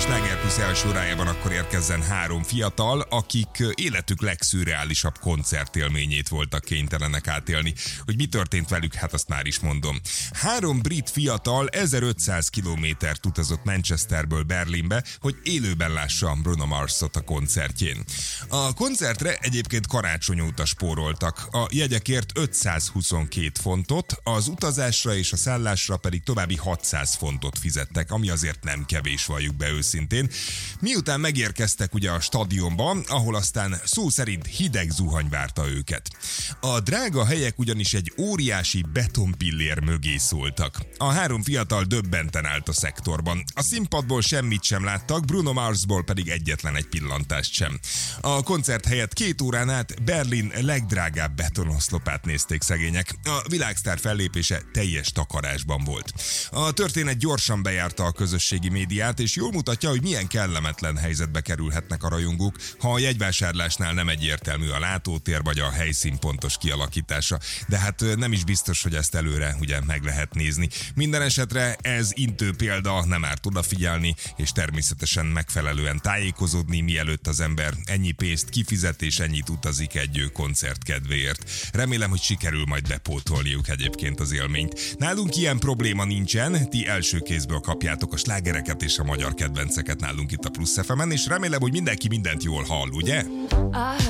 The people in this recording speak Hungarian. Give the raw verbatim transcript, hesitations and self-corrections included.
Sláger Plus első órájában akkor érkezzen három fiatal, akik életük legszürreálisabb koncertélményét voltak kénytelenek átélni. Hogy mi történt velük, hát azt már is mondom. Három brit fiatal ezerötszáz kilométert utazott Manchesterből Berlinbe, hogy élőben lássa Bruno Marsot a koncertjén. A koncertre egyébként karácsony óta spóroltak. A jegyekért ötszázhuszonkét fontot, az utazásra és a szállásra pedig további hatszáz fontot fizettek, ami azért nem kevés, valljuk be őszintén. Miután megérkeztek ugye a stadionba, ahol aztán szó szerint hideg zuhany várta őket. A drága helyek ugyanis egy óriási betonpillér mögé szóltak. A három fiatal döbbenten állt a szektorban. A színpadból semmit sem láttak, Bruno Marsból pedig egyetlen egy pillantást sem. A koncert helyett két órán át Berlin legdrágább betonoszlopát nézték szegények. A világsztár fellépése teljes takarásban volt. A történet gyorsan bejárta a közösségi médiát, és jól mutatja, hogy milyen kellemetlen helyzetbe kerülhetnek a rajongók, ha a jegyvásárlásnál nem egyértelmű a látótér vagy a helyszín pontos kialakítása. De hát nem is biztos, hogy ezt előre ugye meg lehet nézni. Minden esetre ez intő példa, nem árt odafigyelni, és természetesen megfelelően tájékozódni, mielőtt az ember ennyi pénzt kifizet és ennyit utazik egy koncert kedvéért. Remélem, hogy sikerül majd bepótolniuk egyébként az élményt. Nálunk ilyen probléma nincsen, ti első kézből kapjátok a slágereket és a magyar kedvenceket nálunk itt a Plusz ef emen, és remélem, hogy mindenki mindent jól hall, ugye?